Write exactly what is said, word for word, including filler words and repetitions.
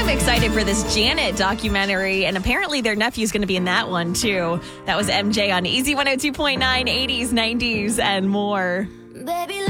I'm excited for this Janet documentary, and apparently their nephew's going to be in that one, too. That was M J on Easy one oh two point nine, eighties, nineties, and more. Baby